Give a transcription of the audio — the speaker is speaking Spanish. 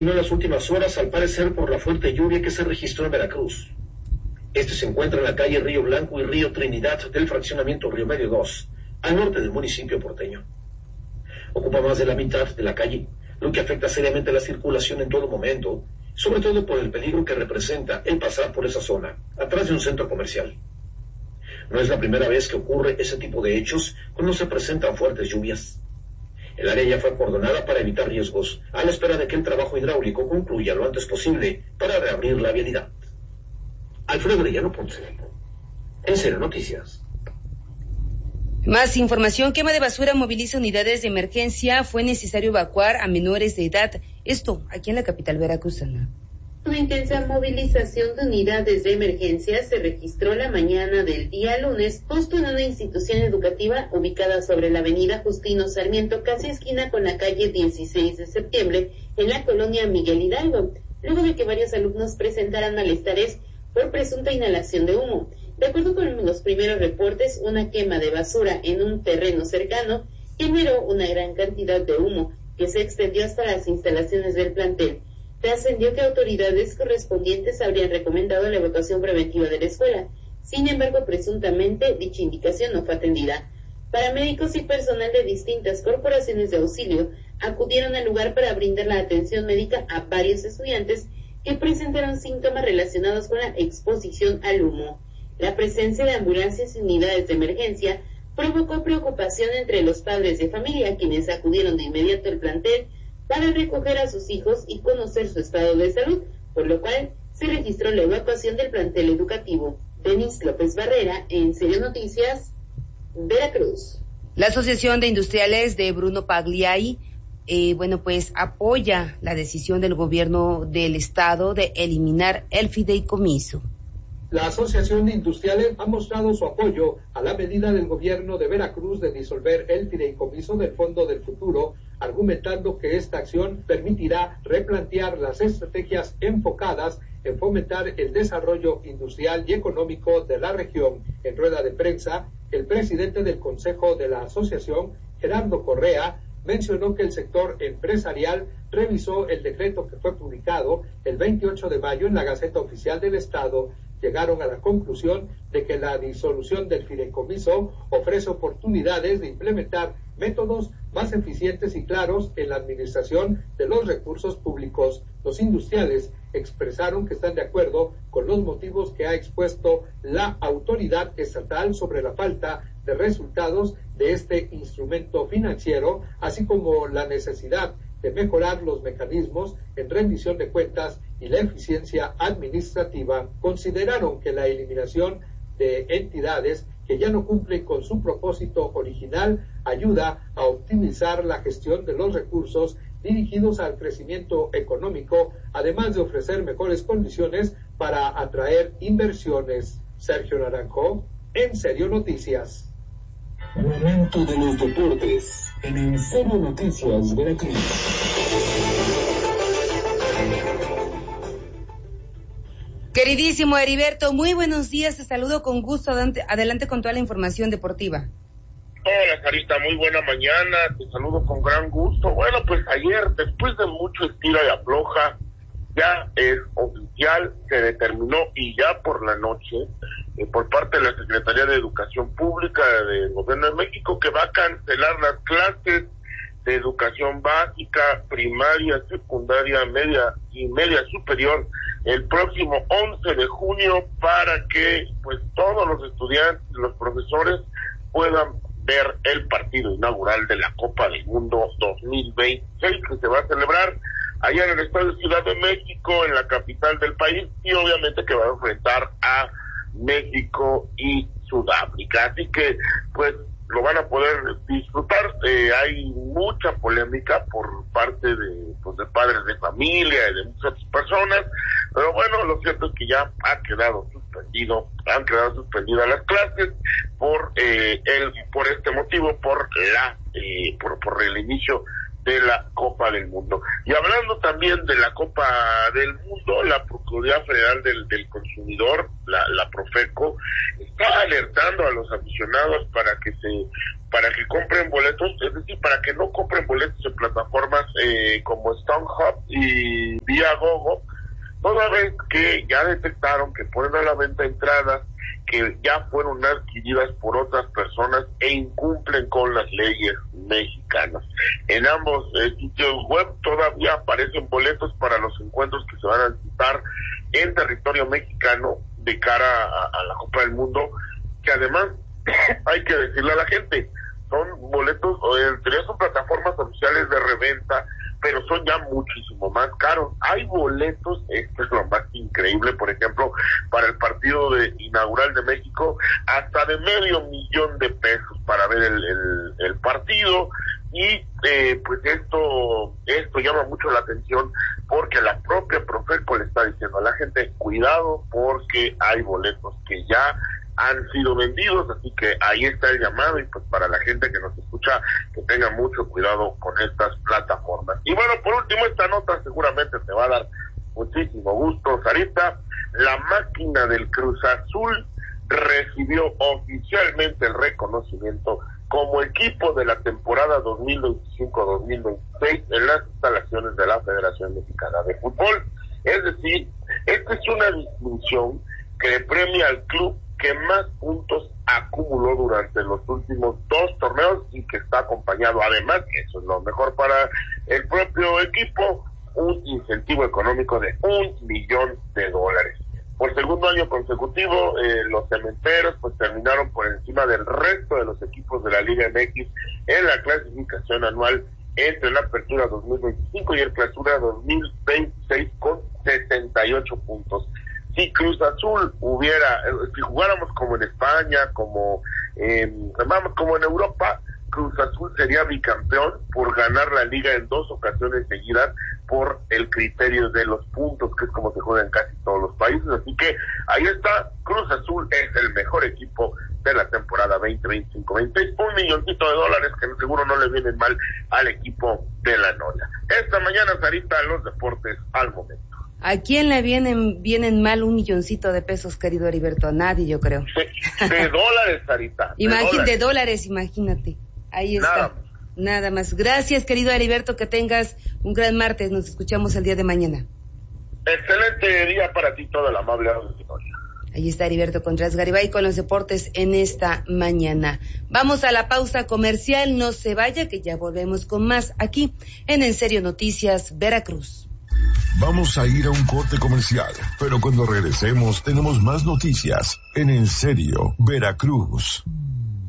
En las últimas horas, al parecer por la fuerte lluvia que se registró en Veracruz. Este se encuentra en la calle Río Blanco y Río Trinidad del fraccionamiento Río Medio 2, al norte del municipio porteño. Ocupa más de la mitad de la calle, lo que afecta seriamente la circulación en todo momento, sobre todo por el peligro que representa el pasar por esa zona, atrás de un centro comercial. No es la primera vez que ocurre ese tipo de hechos cuando se presentan fuertes lluvias. El área ya fue acordonada para evitar riesgos, a la espera de que el trabajo hidráulico concluya lo antes posible para reabrir la vialidad. Alfredo Arellano Ponce, En Serio Noticias. Más información. Quema de basura moviliza unidades de emergencia. Fue necesario evacuar a menores de edad. Esto aquí en la capital veracruzana. Una intensa movilización de unidades de emergencia se registró la mañana del día lunes, justo en una institución educativa ubicada sobre la avenida Justino Sarmiento, casi esquina con la calle 16 de septiembre, en la colonia Miguel Hidalgo, luego de que varios alumnos presentaran malestares por presunta inhalación de humo. De acuerdo con los primeros reportes, una quema de basura en un terreno cercano generó una gran cantidad de humo que se extendió hasta las instalaciones del plantel. Trascendió que autoridades correspondientes habrían recomendado la evacuación preventiva de la escuela. Sin embargo, presuntamente, dicha indicación no fue atendida. Paramédicos y personal de distintas corporaciones de auxilio acudieron al lugar para brindar la atención médica a varios estudiantes que presentaron síntomas relacionados con la exposición al humo. La presencia de ambulancias y unidades de emergencia provocó preocupación entre los padres de familia, quienes acudieron de inmediato al plantel para recoger a sus hijos y conocer su estado de salud, por lo cual se registró la evacuación del plantel educativo. Denis López Barrera, En Serio Noticias, Veracruz. La Asociación de Industriales de Bruno Pagliai, apoya la decisión del gobierno del estado de eliminar el fideicomiso. La Asociación de Industriales ha mostrado su apoyo a la medida del gobierno de Veracruz de disolver el fideicomiso del Fondo del Futuro, argumentando que esta acción permitirá replantear las estrategias enfocadas en fomentar el desarrollo industrial y económico de la región. En rueda de prensa, el presidente del Consejo de la Asociación, Gerardo Correa, mencionó que el sector empresarial revisó el decreto que fue publicado el 28 de mayo en la Gaceta Oficial del Estado. Llegaron a la conclusión de que la disolución del fideicomiso ofrece oportunidades de implementar métodos más eficientes y claros en la administración de los recursos públicos. Los industriales expresaron que están de acuerdo con los motivos que ha expuesto la autoridad estatal sobre la falta de resultados de este instrumento financiero, así como la necesidad de mejorar los mecanismos en rendición de cuentas y la eficiencia administrativa. Consideraron que la eliminación de entidades que ya no cumplen con su propósito original ayuda a optimizar la gestión de los recursos dirigidos al crecimiento económico, además de ofrecer mejores condiciones para atraer inversiones. Sergio Naranjo, En Serio Noticias. Momento de los deportes en Serio Noticias Veracruz. Queridísimo Heriberto, muy buenos días, te saludo con gusto, adelante con toda la información deportiva. Hola Carita, muy buena mañana, te saludo con gran gusto. Bueno, pues ayer, después de mucho estira y afloja, ya es oficial, se determinó y ya por la noche, por parte de la Secretaría de Educación Pública del Gobierno de México, que va a cancelar las clases de educación básica, primaria, secundaria, media y media superior el próximo 11 de junio para que pues todos los estudiantes y los profesores puedan ver el partido inaugural de la Copa del Mundo 2026 que se va a celebrar allá en el Estadio Ciudad de México, en la capital del país, y obviamente que va a enfrentar a México y Sudáfrica. Así que pues lo van a poder disfrutar. Hay mucha polémica por parte de padres de familia y de muchas personas, pero bueno, lo cierto es que ya han quedado suspendidas las clases por este motivo, por el inicio de la Copa del Mundo. Y hablando también de la Copa del Mundo, la Procuraduría Federal del Consumidor, la Profeco, está alertando a los aficionados para que compren boletos, es decir, para que no compren boletos en plataformas como StubHub y Viagogo, toda vez que ya detectaron que ponen a la venta entradas que ya fueron adquiridas por otras personas e incumplen con las leyes mexicanas. En ambos sitios web todavía aparecen boletos para los encuentros que se van a disputar en territorio mexicano de cara a la Copa del Mundo, que además hay que decirle a la gente, son boletos, en teoría son plataformas oficiales de reventa, pero son ya muchísimo más caros. Hay boletos, esto es lo más increíble, por ejemplo, para el partido inaugural de México, hasta de $500,000 para ver el partido, y pues esto llama mucho la atención, porque la propia Profeco le está diciendo a la gente, cuidado, porque hay boletos que ya han sido vendidos, así que ahí está el llamado, y pues para la gente que nos escucha, que tenga mucho cuidado con estas plataformas. Y bueno, por último, esta nota seguramente te va a dar muchísimo gusto, Sarita. La máquina del Cruz Azul recibió oficialmente el reconocimiento como equipo de la temporada 2025-2026 en las instalaciones de la Federación Mexicana de Fútbol. Es decir, esta es una distinción que premia al club que más puntos acumuló durante los últimos 2 torneos y que está acompañado, además, eso es lo mejor para el propio equipo, un incentivo económico de $1 millón. Por segundo año consecutivo, los cementeros pues terminaron por encima del resto de los equipos de la Liga MX en la clasificación anual entre la apertura 2025 y el clausura 2026 con 78 puntos. Si Cruz Azul si jugáramos como en España, como en Europa, Cruz Azul sería bicampeón por ganar la liga en 2 ocasiones seguidas por el criterio de los puntos, que es como se juega en casi todos los países. Así que ahí está, Cruz Azul es el mejor equipo de la temporada 2025-26, $1 millón que seguro no le vienen mal al equipo de la Noria. Esta mañana, Sarita, los deportes al momento. ¿A quién le vienen mal $1 millón, querido Heriberto? A nadie, yo creo. De dólares, Sarita. De dólares, imagínate. Ahí está. Nada más. Gracias, querido Heriberto, que tengas un gran martes. Nos escuchamos el día de mañana. Excelente día para ti, todo el amable auditorio. Ahí está Heriberto Contreras Garibay con los deportes en esta mañana. Vamos a la pausa comercial. No se vaya, que ya volvemos con más aquí en Serio Noticias Veracruz. Vamos a ir a un corte comercial, pero cuando regresemos tenemos más noticias en Serio Veracruz.